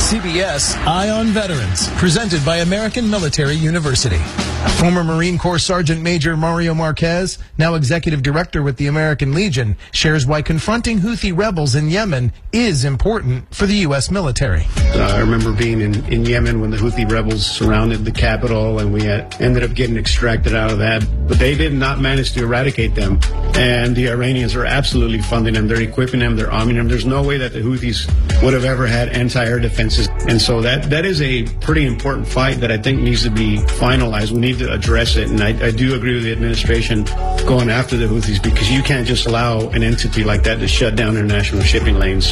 CBS Eye on Veterans, presented by American Military University. Former Marine Corps Sergeant Major Mario Marquez, now Executive Director with the American Legion, shares why confronting Houthi rebels in Yemen is important for the U.S. military. I remember being in Yemen when the Houthi rebels surrounded the capital, and we ended up getting extracted out of that. But they did not manage to eradicate them, and the Iranians are absolutely funding them. They're equipping them, they're arming them. There's no way that the Houthis would have ever had anti-air defenses. And so that is a pretty important fight that I think needs to be finalized. We need to address it. And I do agree with the administration going after the Houthis, because you can't just allow an entity like that to shut down international shipping lanes.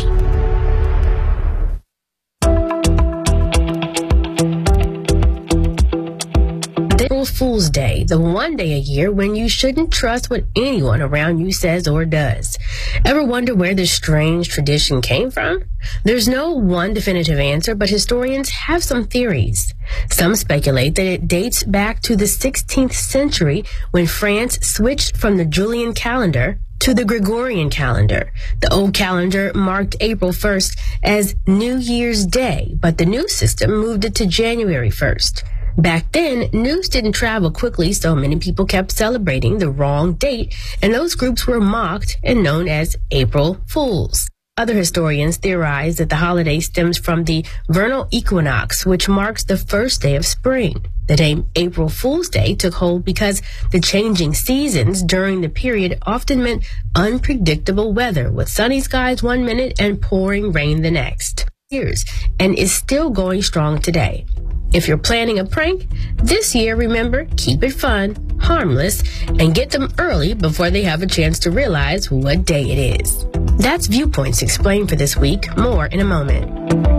April Fool's Day, the one day a year when you shouldn't trust what anyone around you says or does. Ever wonder where this strange tradition came from? There's no one definitive answer, but historians have some theories. Some speculate that it dates back to the 16th century when France switched from the Julian calendar to the Gregorian calendar. The old calendar marked April 1st as New Year's Day, but the new system moved it to January 1st. Back then, news didn't travel quickly, so many people kept celebrating the wrong date, and those groups were mocked and known as April Fools. Other historians theorize that the holiday stems from the vernal equinox, which marks the first day of spring. The name April Fool's Day took hold because the changing seasons during the period often meant unpredictable weather, with sunny skies one minute and pouring rain the next. And is still going strong today. If you're planning a prank, this year, remember, keep it fun, harmless, and get them early before they have a chance to realize what day it is. That's Viewpoints Explained for this week. More in a moment.